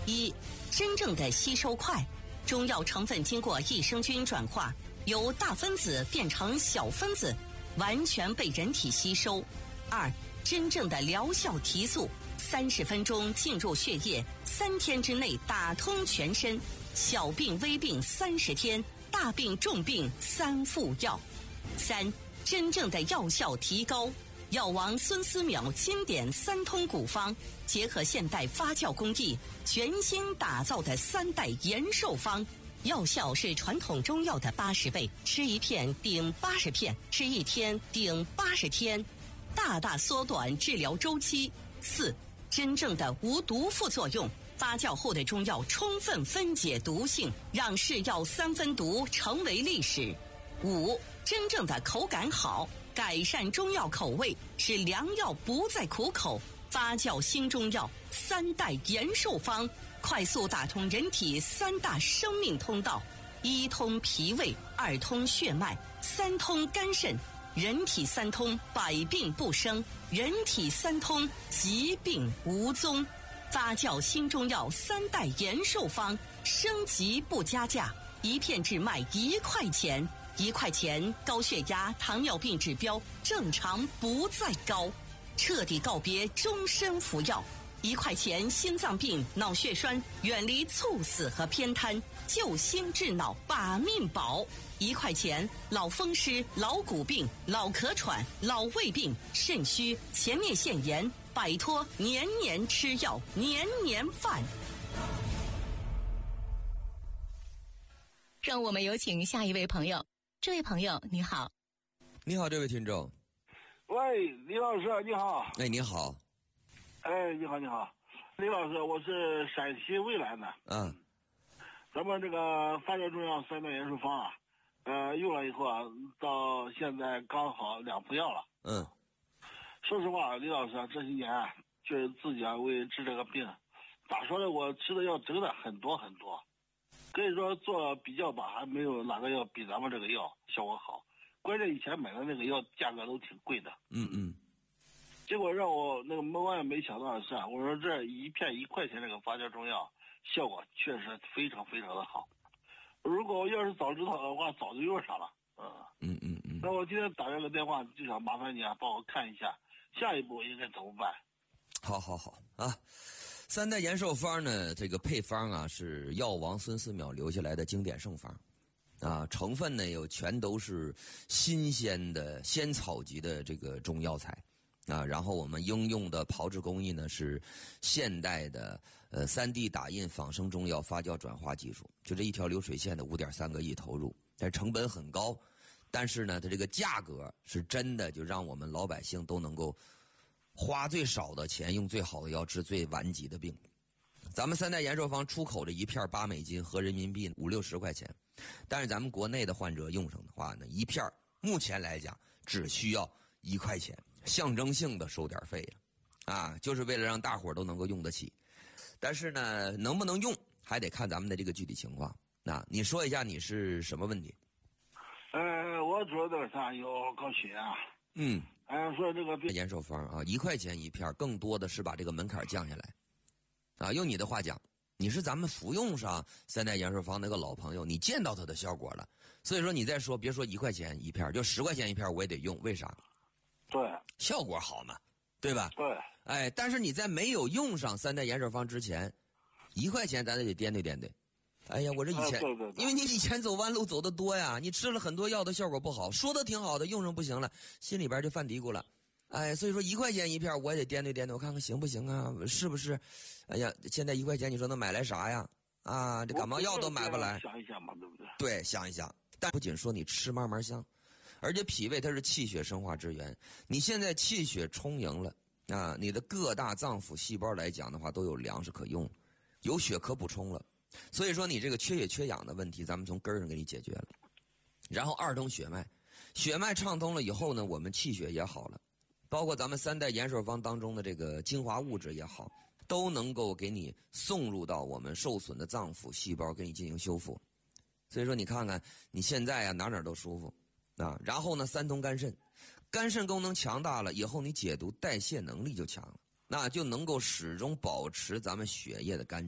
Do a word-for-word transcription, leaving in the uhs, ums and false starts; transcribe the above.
一、真正的吸收快，中药成分经过益生菌转化，由大分子变成小分子，完全被人体吸收。二、真正的疗效提速，三十分钟进入血液，三天之内打通全身，小病微病三十天，大病重病三副药。三、真正的药效提高，药王孙思邈经典三通古方，结合现代发酵工艺，全新打造的三代延寿方，药效是传统中药的八十倍，吃一片顶八十片，吃一天顶八十天，大大缩短治疗周期。四、真正的无毒副作用，发酵后的中药充分分解毒性，让是药三分毒成为历史。五、真正的口感好，改善中药口味，使良药不再苦口。发酵新中药三代延寿方，快速打通人体三大生命通道：一通脾胃，二通血脉，三通肝肾。人体三通，百病不生；人体三通，疾病无踪。发酵新中药三代延寿方，升级不加价，一片只卖一块钱。一块钱，高血压、糖尿病指标正常不再高，彻底告别终身服药。一块钱，心脏病、脑血栓远离猝死和偏瘫，救心治脑把命保。一块钱，老风湿、老骨病、老咳喘、老胃病、肾虚、前列腺炎，摆脱年年吃药、年年犯。 让我们有请下一位朋友。这位朋友你好。 你好，这位听众。 喂，李老师你好。 哎，你好。 哎，你好你好，李老师，我是陕西渭南的。 嗯。 咱们这个发酵中药三代延寿方啊，呃，用了以后啊，到现在刚好两副药了。 嗯。 说实话，李老师啊，这些年啊，就是自己啊为治这个病，咋说呢？我吃的药真的很多很多。可以说做比较吧，还没有哪个药比咱们这个药效果好。关键以前买的那个药价格都挺贵的。 嗯嗯。 结果让我那个万万没想到的是啊，我说这一片一块钱这个发酵中药效果确实非常非常的好。如果我要是早知道的话，早就用上了。 嗯嗯嗯嗯。 那我今天打这个电话就想麻烦你啊，帮我看一下下一步应该怎么办。 好好好啊。三代延寿方呢，这个配方啊是药王孙思邈留下来的经典圣方，啊，成分呢有全都是新鲜的仙草级的这个中药材，啊，然后我们应用的炮制工艺呢是现代的呃 三 D 打印仿生中药发酵转化技术，就这一条流水线的五点三个亿投入，但成本很高，但是呢它这个价格是真的就让我们老百姓都能够花最少的钱用最好的药治最顽疾的病。咱们三代延寿方出口的一片八美金，合人民币五六十块钱，但是咱们国内的患者用上的话呢，一片目前来讲只需要一块钱，象征性的收点费了，啊，就是为了让大伙儿都能够用得起。但是呢，能不能用还得看咱们的这个具体情况。那你说一下你是什么问题？ 呃，我主要的啥有高血压。 嗯。 哎，说这个病延寿方啊，一块钱一片，更多的是把这个门槛降下来。啊，用你的话讲，你是咱们服用上三代延寿方那个老朋友，你见到它的效果了，所以说你再说别说一块钱一片，就十块钱一片我也得用，为啥？ 对， 效果好嘛，对吧？ 对。 哎，但是你在没有用上三代延寿方之前，一块钱咱得掂对掂对。哎呀，我这以前、 啊、对对对， 因为你以前走弯路走得多呀，你吃了很多药的效果不好，说的挺好的，用上不行了，心里边就犯嘀咕了。哎，所以说一块钱一片我也得掂对掂对，我看看行不行啊，是不是？哎呀，现在一块钱你说能买来啥呀？啊，这感冒药都买不来。 想一想嘛，对不对？ 对，想一想。但不仅说你吃慢慢香，而且脾胃它是气血生化之源，你现在气血充盈了啊，你的各大脏腑细胞来讲的话都有粮食可用，有血可补充了。所以说你这个缺血缺氧的问题咱们从根儿上给你解决了。然后二通血脉，血脉畅通了以后呢，我们气血也好了，包括咱们三代延寿方当中的这个精华物质也好，都能够给你送入到我们受损的脏腑细胞，给你进行修复。所以说你看看你现在啊哪哪都舒服啊。然后呢三通肝肾，肝肾功能强大了以后，你解毒代谢能力就强了，那就能够始终保持咱们血液的干净。